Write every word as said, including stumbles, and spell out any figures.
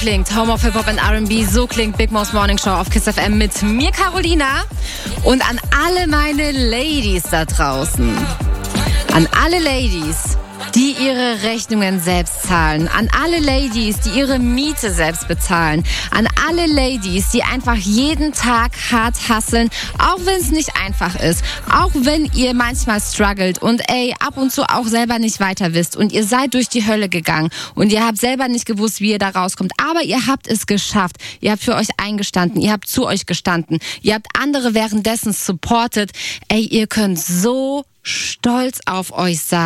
klingt Home of Hip-Hop and R and B, so klingt Big Mo's Morning Show auf KISS F M mit mir, Carolina, und an alle meine Ladies da draußen. An alle Ladies, die ihre Rechnungen selbst zahlen. An alle Ladies, die ihre Miete selbst bezahlen. An alle Ladies, die einfach jeden Tag hart hustlen, auch wenn es nicht einfach ist. Auch wenn ihr manchmal struggelt und ey, ab und zu auch selber nicht weiter wisst. Und ihr seid durch die Hölle gegangen und ihr habt selber nicht gewusst, wie ihr da rauskommt. Aber ihr habt es geschafft. Ihr habt für euch eingestanden. Ihr habt zu euch gestanden. Ihr habt andere währenddessen supportet. Ey, ihr könnt so stolz auf euch sein.